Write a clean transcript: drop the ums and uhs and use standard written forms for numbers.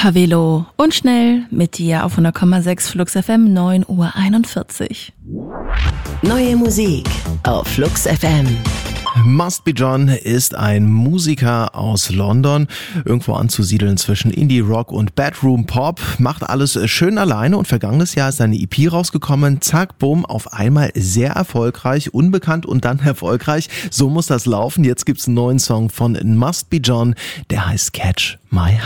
Pavelo und schnell mit dir auf 100,6 Flux FM, 9:41 Uhr. Neue Musik auf Flux FM. Must Be John ist ein Musiker aus London, irgendwo anzusiedeln zwischen Indie Rock und Bedroom Pop, macht alles schön alleine und vergangenes Jahr ist seine EP rausgekommen, zack, bumm, auf einmal sehr erfolgreich, unbekannt und dann erfolgreich, so muss das laufen, jetzt gibt's einen neuen Song von Must Be John, der heißt Catch My